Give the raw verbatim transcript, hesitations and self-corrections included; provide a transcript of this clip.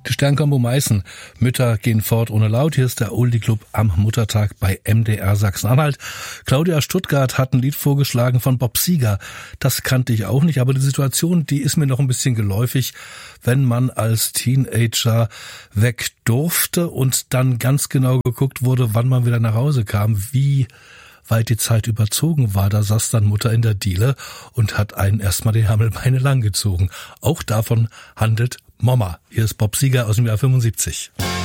Die Sternkombo Meißen. Mütter gehen fort ohne Laut. Hier ist der Oldie Club am Muttertag bei M D R Sachsen-Anhalt. Claudia Stuttgart hat ein Lied vorgeschlagen von Bob Seger. Das kannte ich auch nicht, aber die Situation, die ist mir noch ein bisschen geläufig, wenn man als Teenager weg durfte und dann ganz genau geguckt wurde, wann man wieder nach Hause kam, wie weit die Zeit überzogen war. Da saß dann Mutter in der Diele und hat einen erstmal die Hammelbeine lang gezogen. Auch davon handelt Mama. Hier ist Bob Seger aus dem Jahr fünfundsiebzig.